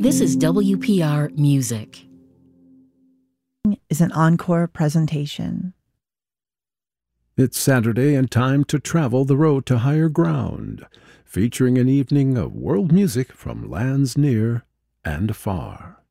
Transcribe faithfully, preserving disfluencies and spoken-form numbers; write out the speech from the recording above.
This is W P R Music. Is an encore presentation. It's Saturday and time to travel the road to higher ground, featuring an evening of world music from lands near and far.